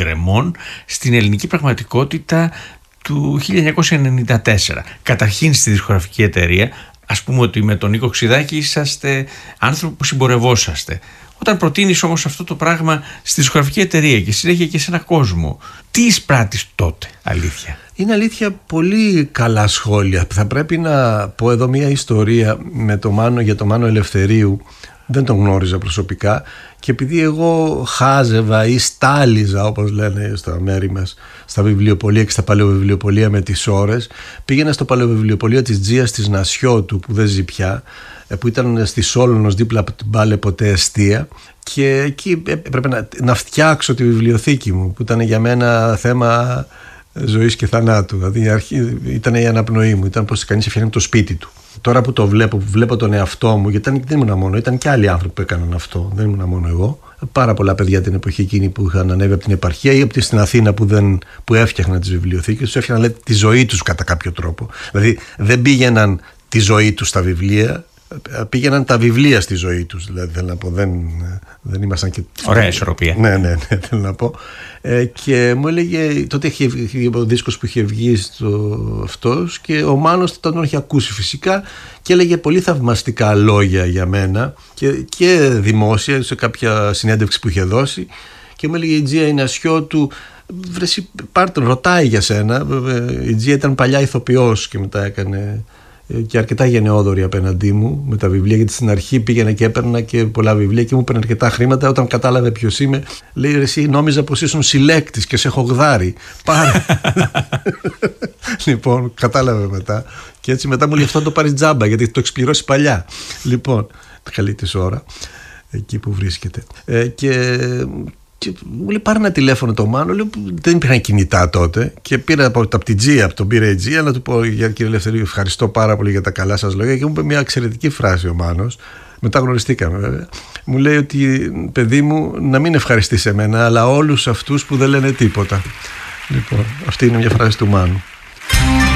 γκρεμών στην ελληνική πραγματικότητα του 1994. Καταρχήν στη δισκογραφική εταιρεία, ας πούμε ότι με τον Νίκο Ξηδάκη είσαστε άνθρωποι που συμπορευόσαστε. Όταν προτείνεις όμως αυτό το πράγμα στη δισκογραφική εταιρεία και συνέχεια και σε έναν κόσμο, τι εισπράττεις τότε, αλήθεια? Είναι αλήθεια πολύ καλά σχόλια. Θα πρέπει να πω εδώ μια ιστορία για το Μάνο Ελευθερίου. Δεν τον γνώριζα προσωπικά και επειδή εγώ χάζευα ή στάλιζα, όπως λένε στα μέρη μας, στα βιβλιοπωλεία και στα παλαιοβιβλιοπωλεία με τις ώρες, πήγαινα στο παλαιοβιβλιοπωλείο της Τζίας της Νασιώτου, που δεν ζει πια, που ήταν στη Σόλωνος δίπλα από την Πάλε ποτέ εστία, και εκεί έπρεπε να φτιάξω τη βιβλιοθήκη μου, που ήταν για μένα θέμα ζωής και θανάτου. Δηλαδή η αρχή ήταν η αναπνοή μου, ήταν πως κανείς έφτιαχνε το σπίτι του. Τώρα που το βλέπω τον εαυτό μου, γιατί δεν ήμουν μόνο, ήταν και άλλοι άνθρωποι που έκαναν αυτό, δεν ήμουν μόνο εγώ. Πάρα πολλά παιδιά την εποχή εκείνη που είχαν ανέβει από την επαρχία ή από στην Αθήνα που έφτιαχναν τις βιβλιοθήκες τους, έφτιαχναν τη ζωή τους κατά κάποιο τρόπο. Δηλαδή δεν πήγαιναν τη ζωή τους στα βιβλία, πήγαιναν τα βιβλία στη ζωή τους. Δηλαδή θέλω να πω, δεν ήμασταν και. Ωραία ισορροπία. Ναι, θέλω να πω. Και μου έλεγε, τότε είχε ο δίσκος που είχε βγει αυτός και ο Μάνος τον είχε ακούσει φυσικά και έλεγε πολύ θαυμαστικά λόγια για μένα και δημόσια σε κάποια συνέντευξη που είχε δώσει, και μου έλεγε η Τζία η Νασιώτου, ρωτάει για σένα. Η Τζία ήταν παλιά ηθοποιός και μετά έκανε και αρκετά γενναιόδορη απέναντί μου με τα βιβλία, γιατί στην αρχή πήγαινα και έπαιρνα και πολλά βιβλία και μου έπαιρνε αρκετά χρήματα. Όταν κατάλαβε ποιος είμαι, λέει, εσύ νόμιζα πως ήσουν συλλέκτης και σε έχω γδάρει. Πάρε. Λοιπόν, κατάλαβε μετά. Και έτσι μετά μου λέει, αυτό το πάρεις τζάμπα, γιατί το έχεις πληρώσει παλιά. Λοιπόν, καλή της ώρα, εκεί που βρίσκεται. Και μου λέει, πάρε ένα τηλέφωνο το Μάνο. Λέω, δεν υπήρχαν κινητά τότε. Και πήρα από την Τζία, από τον πήρε η Τζία, να του πω, κύριε Ελευθερίου, ευχαριστώ πάρα πολύ για τα καλά σας λόγια. Και μου είπε μια εξαιρετική φράση ο Μάνος. Μετά γνωριστήκαμε βέβαια. Μου λέει ότι, παιδί μου, να μην ευχαριστείς εμένα, αλλά όλους αυτούς που δεν λένε τίποτα. Λοιπόν, αυτή είναι μια φράση του Μάνου.